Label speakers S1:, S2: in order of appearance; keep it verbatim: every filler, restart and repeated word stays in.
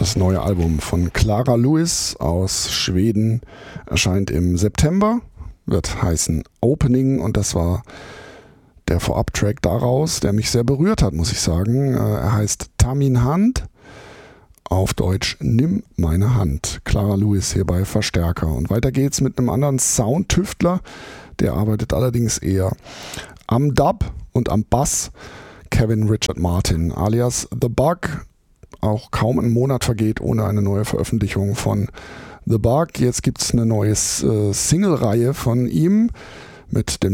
S1: Das neue Album von Clara Lewis aus Schweden erscheint im September, wird heißen Opening, und das war der Vorab-Track daraus, der mich sehr berührt hat, muss ich sagen. Er heißt Tamin Hand, auf Deutsch Nimm meine Hand. Clara Lewis hier bei Verstärker. Und weiter geht's mit einem anderen Soundtüftler, der arbeitet allerdings eher am Dub und am Bass. Kevin Richard Martin alias The Bug. Auch kaum ein Monat vergeht ohne eine neue Veröffentlichung von The Bug. Jetzt gibt es eine neue äh, Single-Reihe von ihm mit dem